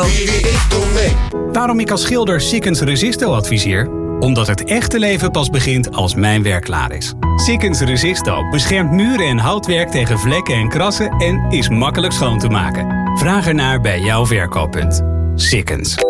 ik doe mee. Waarom ik als schilder Sikkens Resisto adviseer? Omdat het echte leven pas begint als mijn werk klaar is. Sikkens Resisto beschermt muren en houtwerk tegen vlekken en krassen en is makkelijk schoon te maken. Vraag ernaar bij jouw verkooppunt. Sikkens.